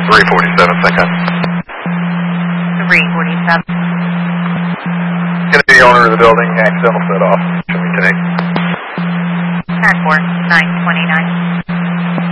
347, second. 347. Gonna be the owner of the building, accidental set off. Should we take? Airport 929.